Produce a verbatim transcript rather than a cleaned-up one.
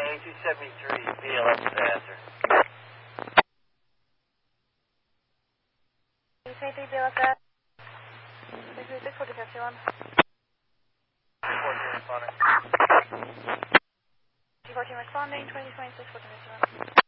A two seventy-three, V L S disaster. two seventy-three V L S, six three six, fourteen fifty-one. fourteen responding. G fourteen responding, twenty twenty-six, fourteen fifty-one.